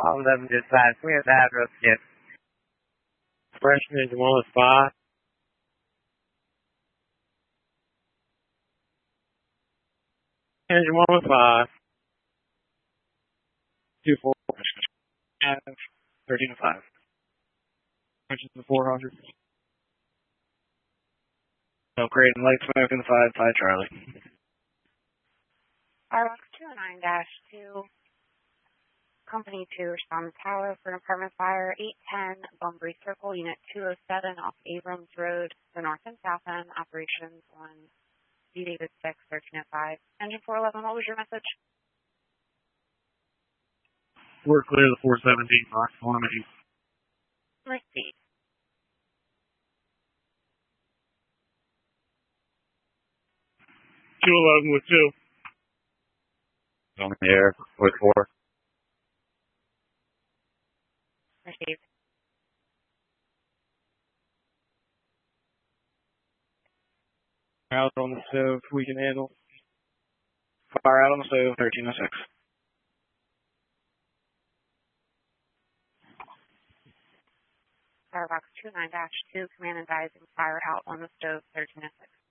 All 11 dispatch. We have the address yet. Expression is 105. Engine 105. 24. 13 to 5. Which is the 400. No, creating light smoke in the 5 Charlie. RX 209-2, Company 2, respond to tower for an apartment fire, 810 Bunbury Circle, Unit 207 off Abrams Road, the north and south end, operations on D-David 6, 1305. Engine 411, what was your message? We're clear the 417 box. Receipt. 211 with 2. On the air with 4. Received. Out on the stove, we can handle. Fire out on the stove, 1306. Firebox 29-2, command advising fire out on the stove, 1306.